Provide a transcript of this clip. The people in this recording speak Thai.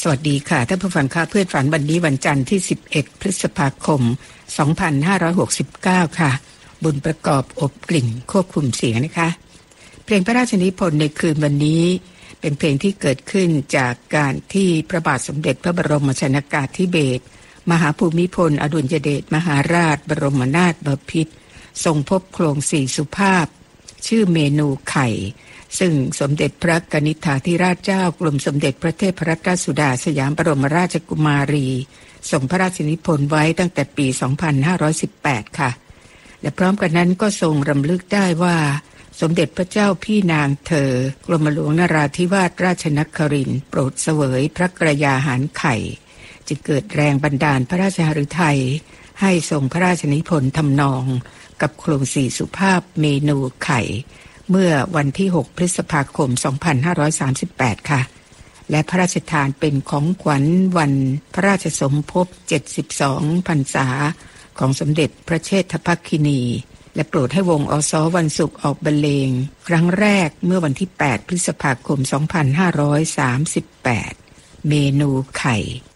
สวัสดีค่ะท่านผู้ฟังค่ะเพื่อนฝันวันนี้วันจันทร์ที่11พฤษภาคม2569ค่ะบุญประกอบอบกลิ่นควบคุมเสียงนะคะเพลงพระราชนิพนธ์ในคืนวันนี้เป็นเพลงที่เกิดขึ้นจากการที่พระบาทสมเด็จพระบรมชนกาธิเบศรมหาภูมิพลอดุลยเดชมหาราชบรมนาถบพิตรทรงพบโครงสี่สุภาพชื่อเมนูไข่ซึ่งสมเด็จพระกนิษฐาธิราชเจ้ากรมสมเด็จพระเทพรัตนราชสุดาสยามบรมราชกุมารีส่งพระราชนิพนธ์ไว้ตั้งแต่ปี 2518 ค่ะและพร้อมกันนั้นก็ทรงรำลึกได้ว่าสมเด็จพระเจ้าพี่นางเธอกรมหลวงนราธิวาสราชนครินทร์โปรดเสวยพระกรยาหารไข่จึงเกิดแรงบันดาลพระราชฤทัยให้ทรงพระราชนิพนธ์ทำนองกับโครงสี่สุภาพเมนูไข่เมื่อวันที่6พฤษภาคม2538ค่ะและพระราชทานเป็นของขวัญวันพระราชสมภพ72พรรษาของสมเด็จพระเชษฐภคินีและโปรดให้วงอสวันศุกร์ออกบรรเลงครั้งแรกเมื่อวันที่8พฤษภาคม2538เมนูไข่